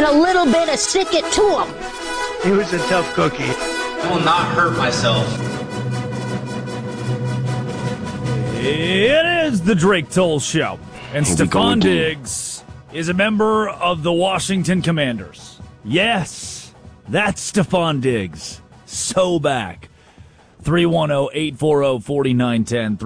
and a little bit of stick it to him. He was a tough cookie. I will not hurt myself. It is the Drake Toll Show. And Stefon Diggs is a member of the Washington Commanders. Yes, that's Stefon Diggs. So back. 310-840-4910.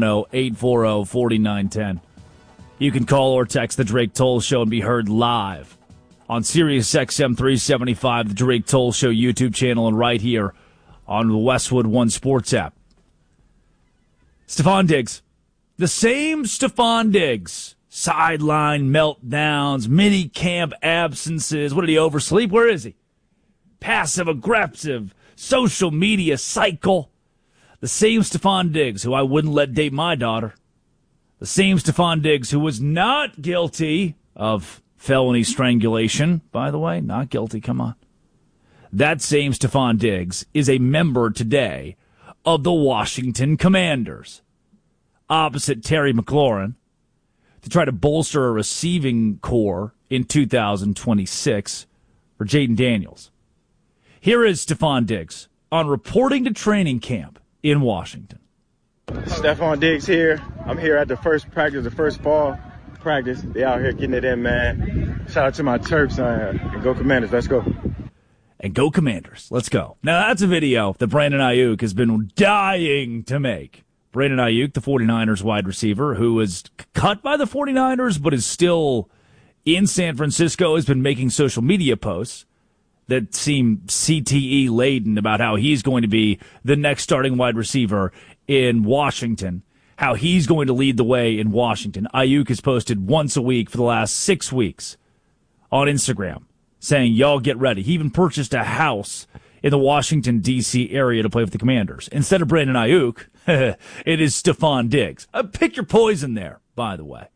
310-840-4910. You can call or text the Drake Toll Show and be heard live on Sirius XM 375, the Drake Toll Show YouTube channel, and right here on the Westwood One Sports app. Stefon Diggs. The same Stefon Diggs. Sideline meltdowns, mini camp absences. What did he oversleep? Where is he? Passive aggressive social media cycle. The same Stefon Diggs who I wouldn't let date my daughter. The same Stefon Diggs who was not guilty of felony strangulation. By the way, not guilty. Come on. That same Stefon Diggs is a member today of the Washington Commanders. Opposite Terry McLaurin to try to bolster a receiving core in 2026 for Jaden Daniels. Here is Stefon Diggs on reporting to training camp in Washington. Stefon Diggs here. I'm here at the first practice, the first fall practice. They out here getting it in, man. Shout out to my Terps and go Commanders. Let's go. And go Commanders. Let's go. Now, that's a video that Brandon Ayuk has been dying to make. Brandon Ayuk, the 49ers wide receiver, who was cut by the 49ers but is still in San Francisco, has been making social media posts that seem CTE-laden about how he's going to be the next starting wide receiver in Washington, how he's going to lead the way in Washington. Ayuk has posted once a week for the last 6 weeks on Instagram saying, y'all get ready. He even purchased a house in the Washington, D.C. area to play with the Commanders. Instead of Brandon Ayuk, it is Stefon Diggs. Pick your poison there, by the way.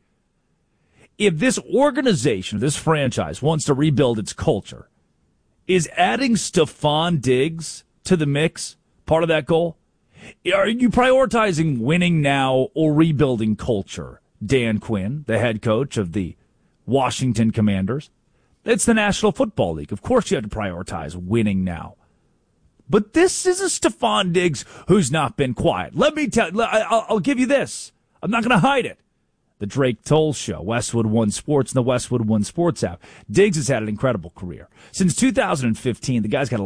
If this organization, this franchise, wants to rebuild its culture, is adding Stefon Diggs to the mix part of that goal? Are you prioritizing winning now or rebuilding culture? Dan Quinn, the head coach of the Washington Commanders. It's the National Football League. Of course you have to prioritize winning now. But this is a Stefon Diggs who's not been quiet. Let me tell you, I'll give you this. I'm not going to hide it. The Drake Toll Show, Westwood One Sports, and the Westwood One Sports app. Diggs has had an incredible career. Since 2015, the guy's got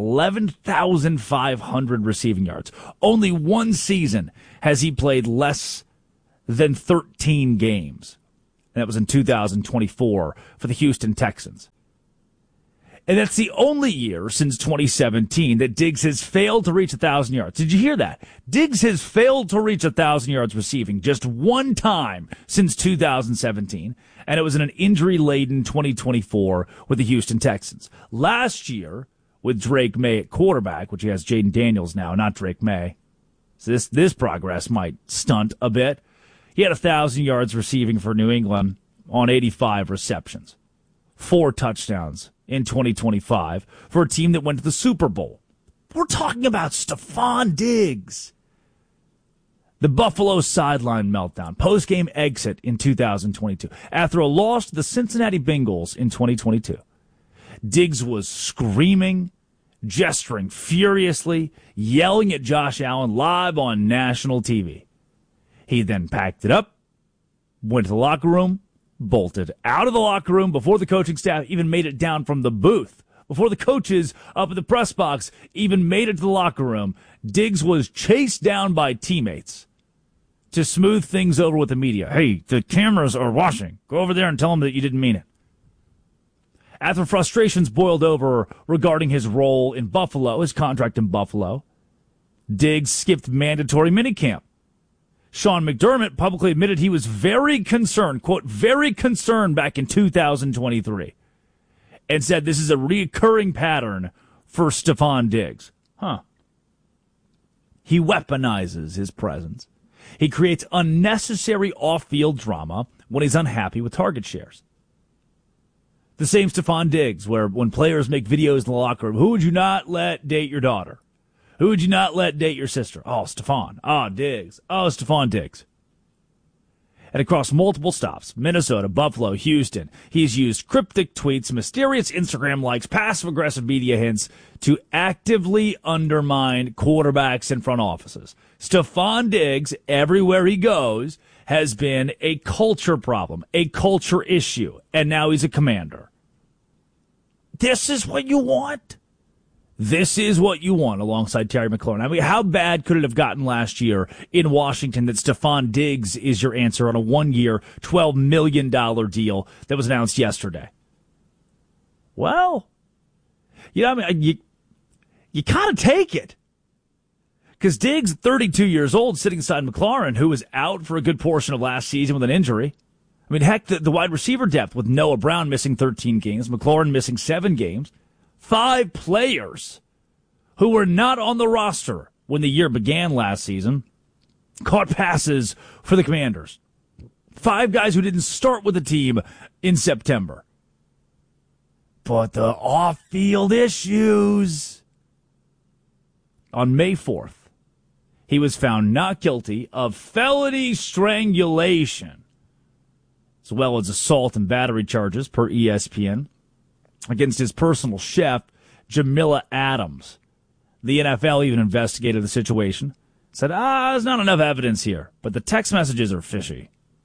11,500 receiving yards. Only one season has he played less than 13 games. And that was in 2024 for the Houston Texans. And that's the only year since 2017 that Diggs has failed to reach 1,000 yards. Did you hear that? Diggs has failed to reach 1,000 yards receiving just one time since 2017, and it was in an injury-laden 2024 with the Houston Texans. Last year, with Drake May at quarterback, which he has Jaden Daniels now, not Drake May, so this progress might stunt a bit. He had 1,000 yards receiving for New England on 85 receptions, 4 touchdowns in 2025 for a team that went to the Super Bowl. We're talking about Stefon Diggs. The Buffalo sideline meltdown, post-game exit in 2022. After a loss to the Cincinnati Bengals in 2022, Diggs was screaming, gesturing furiously, yelling at Josh Allen live on national TV. He then packed it up, went to the locker room, bolted out of the locker room before the coaching staff even made it down from the booth. Before the coaches up at the press box even made it to the locker room, Diggs was chased down by teammates to smooth things over with the media. Hey, the cameras are watching. Go over there and tell them that you didn't mean it. After frustrations boiled over regarding his role in Buffalo, his contract in Buffalo, Diggs skipped mandatory minicamp. Sean McDermott publicly admitted he was very concerned, quote, very concerned back in 2023, and said this is a recurring pattern for Stefon Diggs. He weaponizes his presence. He creates unnecessary off-field drama when he's unhappy with target shares. The same Stefon Diggs, where when players make videos in the locker room, who would you not let date your daughter? Who would you not let date your sister? Oh, Stefon. Oh, Diggs. Oh, Stefon Diggs. And across multiple stops, Minnesota, Buffalo, Houston, he's used cryptic tweets, mysterious Instagram likes, passive-aggressive media hints to actively undermine quarterbacks and front offices. Stefon Diggs, everywhere he goes, has been a culture problem, a culture issue, and now he's a Commander. This is what you want? This is what you want alongside Terry McLaurin. I mean, how bad could it have gotten last year in Washington that Stefon Diggs is your answer on a 1-year, $12 million deal that was announced yesterday? Well, I mean, you kind of take it. Because Diggs, 32 years old, sitting beside McLaurin, who was out for a good portion of last season with an injury. I mean, heck, the wide receiver depth with Noah Brown missing 13 games, McLaurin missing 7 games. 5 players who were not on the roster when the year began last season caught passes for the Commanders. 5 guys who didn't start with the team in September. But the off-field issues. On May 4th, he was found not guilty of felony strangulation, as well as assault and battery charges per ESPN. Against his personal chef, Jamila Adams. The NFL even investigated the situation. Said, there's not enough evidence here, but the text messages are fishy.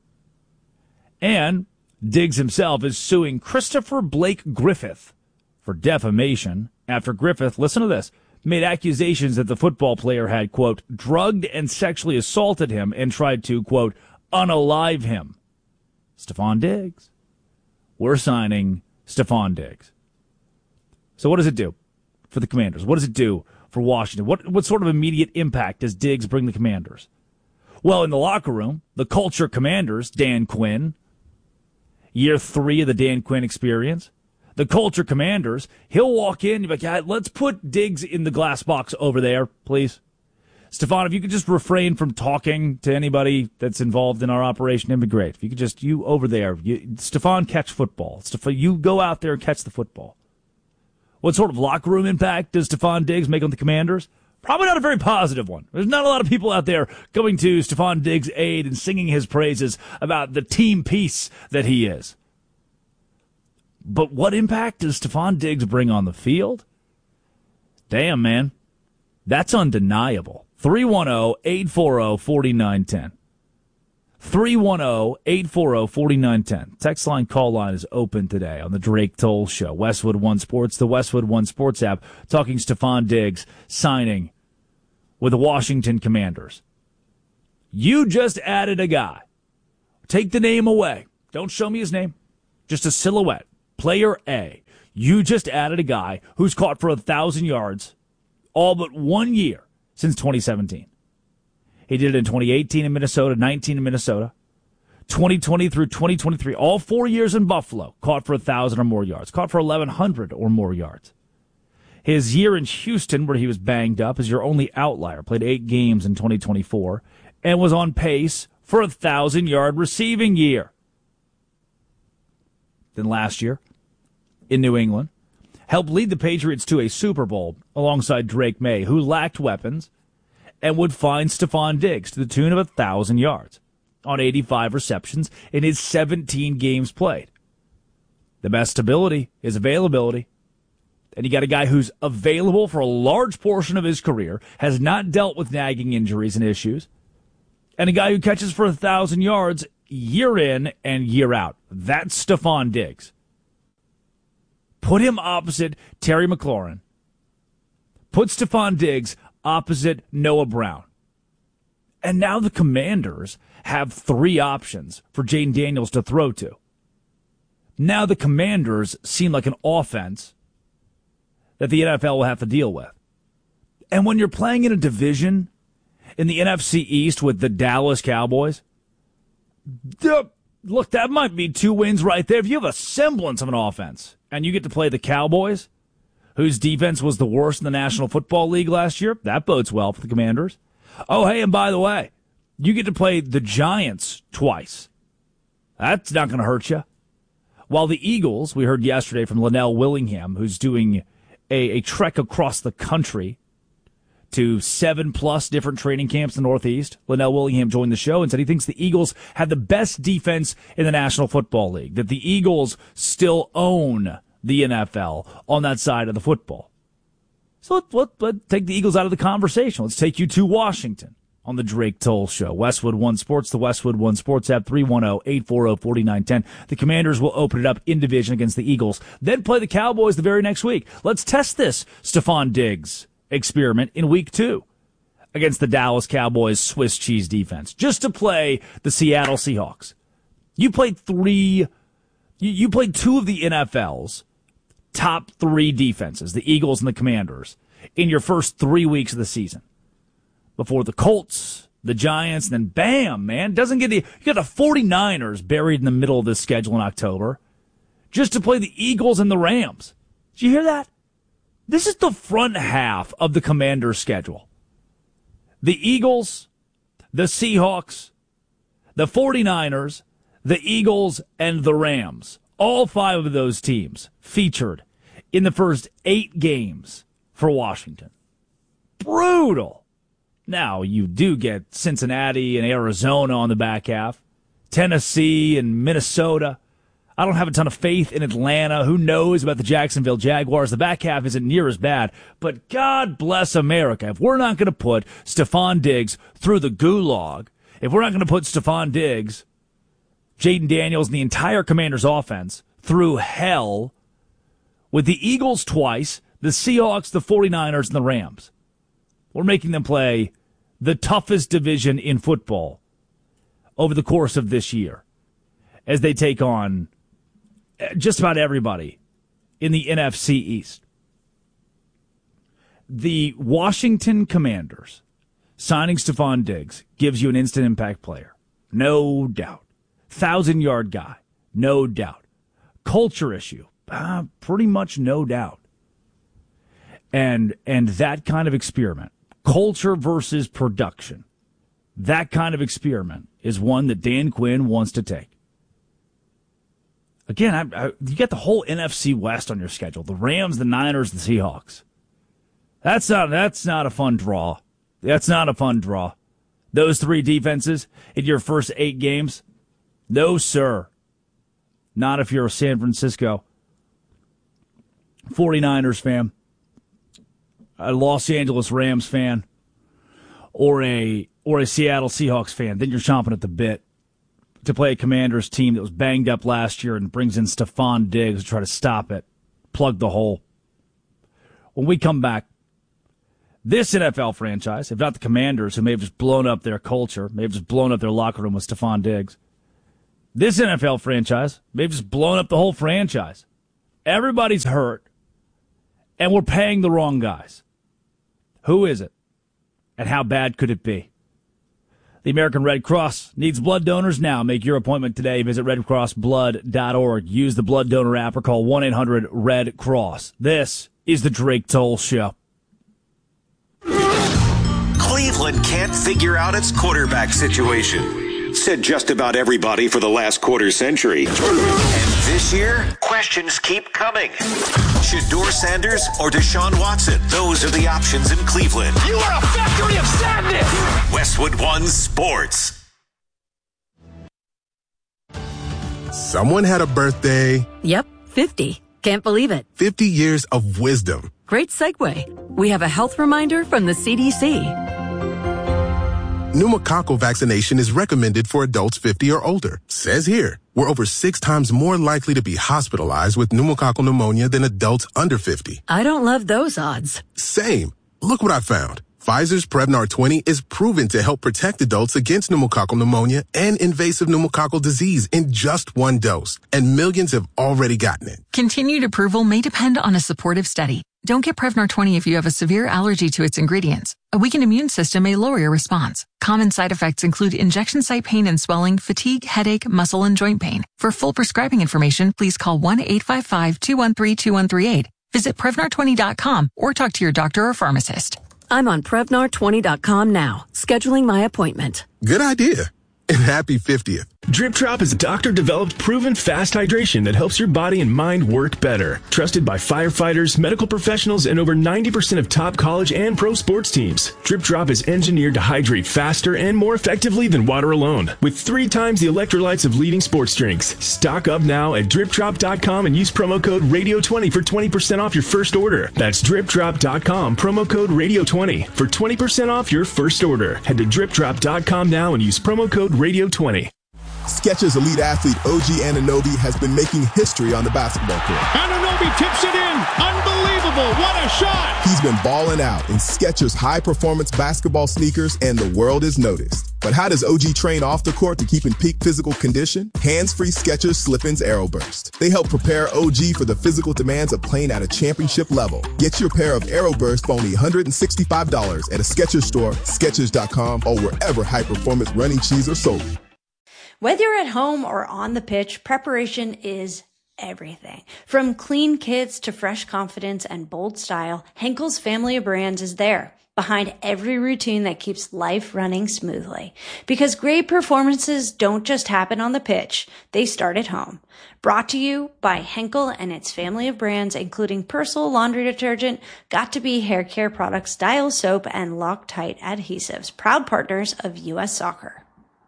And Diggs himself is suing Christopher Blake Griffith for defamation after Griffith, listen to this, made accusations that the football player had, quote, drugged and sexually assaulted him and tried to, quote, unalive him. Stefon Diggs. We're signing Stefon Diggs. So what does it do for the Commanders? What does it do for Washington? What sort of immediate impact does Diggs bring the Commanders? Well, in the locker room, the culture Commanders, Dan Quinn, year 3 of the Dan Quinn experience, the culture Commanders, he'll walk in, you'll be like, yeah, let's put Diggs in the glass box over there, please. Stefon, if you could just refrain from talking to anybody that's involved in our operation, it'd be great. If you could just, you over there, Stefon, catch football. Stefon, you go out there and catch the football. What sort of locker room impact does Stefon Diggs make on the Commanders? Probably not a very positive one. There's not a lot of people out there going to Stefon Diggs' aid and singing his praises about the team piece that he is. But what impact does Stefon Diggs bring on the field? Damn, man. That's undeniable. 310-840-4910. 310-840-4910. Text line, call line is open today on the Drake Toll Show. Westwood One Sports, the Westwood One Sports app, talking Stefon Diggs signing with the Washington Commanders. You just added a guy. Take the name away. Don't show me his name. Just a silhouette. Player A. You just added a guy who's caught for 1,000 yards all but 1 year since 2017. He did it in 2018 in Minnesota, 19 in Minnesota, 2020 through 2023, all 4 years in Buffalo, caught for 1,000 or more yards, caught for 1,100 or more yards. His year in Houston, where he was banged up, is your only outlier, played 8 games in 2024, and was on pace for a 1,000-yard receiving year. Then last year, in New England, helped lead the Patriots to a Super Bowl alongside Drake May, who lacked weapons, and would find Stefon Diggs to the tune of 1,000 yards on 85 receptions in his 17 games played. The best stability is availability. And you got a guy who's available for a large portion of his career, has not dealt with nagging injuries and issues, and a guy who catches for 1,000 yards year in and year out. That's Stefon Diggs. Put him opposite Terry McLaurin. Put Stefon Diggs opposite Noah Brown. And now the Commanders have 3 options for Jayden Daniels to throw to. Now the Commanders seem like an offense that the NFL will have to deal with. And when you're playing in a division in the NFC East with the Dallas Cowboys, look, that might be 2 wins right there. If you have a semblance of an offense and you get to play the Cowboys, whose defense was the worst in the National Football League last year, that bodes well for the Commanders. Oh, hey, and by the way, you get to play the Giants twice. That's not going to hurt you. While the Eagles, we heard yesterday from Linnell Willingham, who's doing a trek across the country to 7+ different training camps in the Northeast. Linnell Willingham joined the show and said he thinks the Eagles have the best defense in the National Football League, that the Eagles still own the NFL on that side of the football. So let's take the Eagles out of the conversation. Let's take you to Washington on the Drake Toll Show. Westwood One Sports, the Westwood One Sports app, 310-840-4910. The Commanders will open it up in division against the Eagles, then play the Cowboys the very next week. Let's test this Stephon Diggs experiment in week 2 against the Dallas Cowboys Swiss cheese defense, just to play the Seattle Seahawks. You played two of the NFL's top 3 defenses, the Eagles and the Commanders, in your first 3 weeks of the season. Before the Colts, the Giants, and then bam, man, you got the 49ers buried in the middle of this schedule in October, just to play the Eagles and the Rams. Did you hear that? This is the front half of the Commanders' schedule. The Eagles, the Seahawks, the 49ers, the Eagles, and the Rams. All 5 of those teams featured in the first 8 games for Washington. Brutal. Now, you do get Cincinnati and Arizona on the back half, Tennessee and Minnesota. I don't have a ton of faith in Atlanta. Who knows about the Jacksonville Jaguars? The back half isn't near as bad, but God bless America. If we're not going to put Stephon Diggs through the gulag, if we're not going to put Stephon Diggs, Jaden Daniels, and the entire Commanders offense through hell with the Eagles twice, the Seahawks, the 49ers, and the Rams, we're making them play the toughest division in football over the course of this year as they take on just about everybody in the NFC East. The Washington Commanders signing Stephon Diggs gives you an instant impact player. No doubt. 1,000-yard guy. No doubt. Culture issue. Pretty much no doubt. And that kind of experiment, culture versus production, that kind of experiment is one that Dan Quinn wants to take. Again, you get the whole NFC West on your schedule. The Rams, the Niners, the Seahawks. That's not a fun draw. That's not a fun draw. Those 3 defenses in your first 8 games? No, sir. Not if you're a San Francisco 49ers fan, a Los Angeles Rams fan, or a Seattle Seahawks fan. Then you're chomping at the bit to play a Commanders team that was banged up last year and brings in Stephon Diggs to try to stop it, plug the hole. When we come back, this NFL franchise, if not the Commanders, who may have just blown up their culture, may have just blown up their locker room with Stephon Diggs, this NFL franchise may have just blown up the whole franchise. Everybody's hurt, and we're paying the wrong guys. Who is it? And how bad could it be? The American Red Cross needs blood donors now. Make your appointment today. Visit redcrossblood.org. Use the blood donor app or call 1-800-RED-CROSS. This is the Drake Toll Show. Cleveland can't figure out its quarterback situation, said just about everybody for the last quarter century. And this year, questions keep coming. Shedeur Sanders or Deshaun Watson? Those are the options in Cleveland. You are a factory of sadness! Westwood One Sports. Someone had a birthday. Yep, 50. Can't believe it. 50 years of wisdom. Great segue. We have a health reminder from the CDC. Pneumococcal vaccination is recommended for adults 50 or older. Says here, we're over 6 times more likely to be hospitalized with pneumococcal pneumonia than adults under 50. I don't love those odds. Same. Look what I found. Pfizer's Prevnar 20 is proven to help protect adults against pneumococcal pneumonia and invasive pneumococcal disease in just 1 dose. And millions have already gotten it. Continued approval may depend on a supportive study. Don't get Prevnar 20 if you have a severe allergy to its ingredients. A weakened immune system may lower your response. Common side effects include injection site pain and swelling, fatigue, headache, muscle, and joint pain. For full prescribing information, please call 1-855-213-2138. Visit Prevnar20.com or talk to your doctor or pharmacist. I'm on Prevnar20.com now, scheduling my appointment. Good idea. And happy 50th. Drip Drop is a doctor-developed, proven fast hydration that helps your body and mind work better. Trusted by firefighters, medical professionals, and over 90% of top college and pro sports teams. Drip Drop is engineered to hydrate faster and more effectively than water alone, with 3 times the electrolytes of leading sports drinks. Stock up now at DripDrop.com and use promo code RADIO20 for 20% off your first order. That's DripDrop.com, promo code RADIO20 for 20% off your first order. Head to DripDrop.com now and use promo code RADIO20. Skechers elite athlete OG Anunoby has been making history on the basketball court. Anunoby tips it in. Unbelievable. What a shot. He's been balling out in Skechers high-performance basketball sneakers, and the world has noticed. But how does OG train off the court to keep in peak physical condition? Hands-free Skechers Slip-ins Aeroburst. They help prepare OG for the physical demands of playing at a championship level. Get your pair of Aeroburst for only $165 at a Skechers store, Skechers.com, or wherever high-performance running shoes are sold. Whether you're at home or on the pitch, preparation is everything. From clean kits to fresh confidence and bold style, Henkel's family of brands is there, behind every routine that keeps life running smoothly. Because great performances don't just happen on the pitch, they start at home. Brought to you by Henkel and its family of brands, including Persil laundry detergent, Got2b hair care products, Dial soap, and Loctite adhesives, proud partners of U.S. Soccer.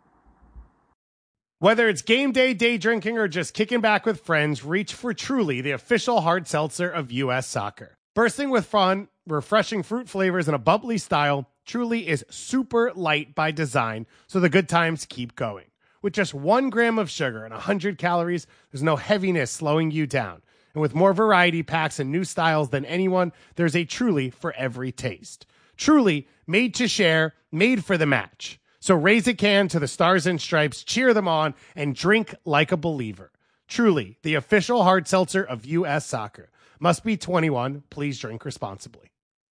Whether it's game day, day drinking, or just kicking back with friends, reach for Truly, the official hard seltzer of U.S. Soccer. Bursting with fun, refreshing fruit flavors, and a bubbly style, Truly is super light by design, so the good times keep going. With just 1 gram of sugar and 100 calories, there's no heaviness slowing you down. And with more variety packs and new styles than anyone, there's a Truly for every taste. Truly, made to share, made for the match. So raise a can to the Stars and Stripes, cheer them on, and drink like a believer. Truly, the official hard seltzer of U.S. Soccer. Must be 21. Please drink responsibly.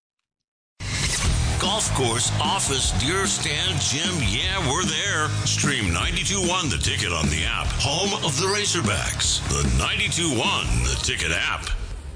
Golf course, office, deer stand, gym, yeah, we're there. Stream 92.1 The Ticket on the app. Home of the Razorbacks. The 92.1 The Ticket app.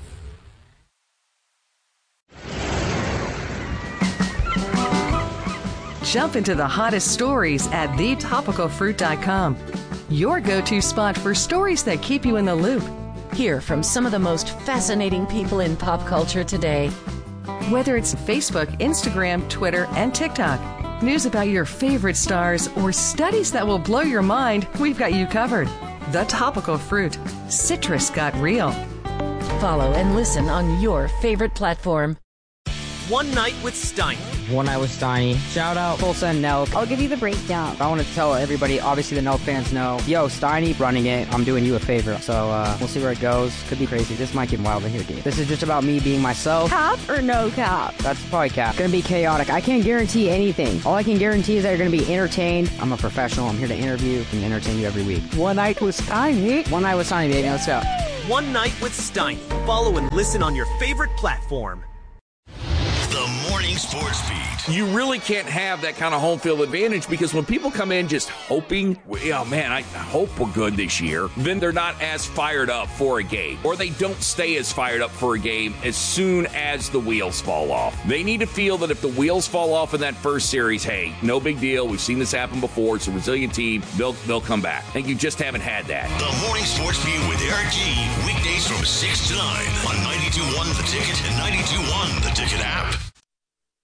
Jump into the hottest stories at thetopicalfruit.com. Your go-to spot for stories that keep you in the loop. Hear from some of the most fascinating people in pop culture today. Whether it's Facebook, Instagram, Twitter, and TikTok, news about your favorite stars, or studies that will blow your mind, we've got you covered. The Topical Fruit. Citrus got real. Follow and listen on your favorite platform. One Night with Steiny. One Night with Steiny. Shout out Tulsa and Nelk. I'll give you the breakdown. I want to tell everybody, obviously the Nelk fans know, yo, Steiny running it. I'm doing you a favor. So we'll see where it goes. Could be crazy. This might get wild in here, dude. This is just about me being myself. Cap or no cap? That's probably cap. Gonna be chaotic. I can't guarantee anything. All I can guarantee is that you're gonna be entertained. I'm a professional. I'm here to interview and entertain you every week. One Night with Steiny. One Night with Steiny, baby. Let's go. One Night with Steiny. Follow and listen on your favorite platform. The Morning Sports Beat. You really can't have that kind of home field advantage because when people come in just hoping, oh man, I hope we're good this year, then they're not as fired up for a game, or they don't stay as fired up for a game as soon as the wheels fall off. They need to feel that if the wheels fall off in that first series, hey, no big deal. We've seen this happen before. It's a resilient team. They'll come back. I think you just haven't had that. The Morning Sports Beat with Eric G. Weekdays from 6 to 9 on 92.1 The Ticket and 92.1 The Ticket app.